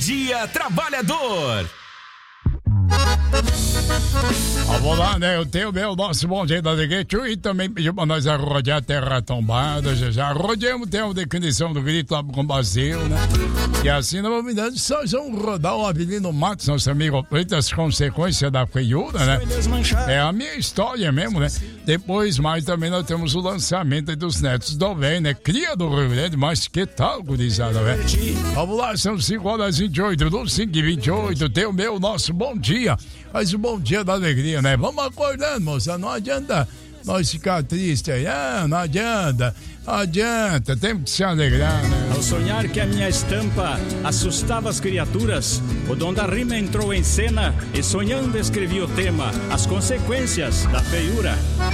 Dia Trabalhador. Vamos lá, né? Eu tenho o nosso bom dia da Neguete e também pediu pra nós rodear a terra tombada. Já rodeamos, tem uma definição do grito lá com Brasil, né? E assim, na verdade, só vamos rodar o Avelino Matos, nosso amigo Preto, as consequências da feiura, né? É a minha história mesmo, né? Depois, mais também, nós temos o lançamento dos netos do velho, né? Cria do Rio Grande, mas que tal, gurizada, velho? Vamos lá, são 5h28, do 5h28, tem o nosso bom dia. Mas o bom dia da alegria, né? Vamos acordando, moça. Não adianta nós ficar tristes aí. Não adianta. Não adianta. Temos que se alegrar, né? Ao sonhar que a minha estampa assustava as criaturas, o dom da rima entrou em cena e sonhando escrevi o tema, as consequências da feiura.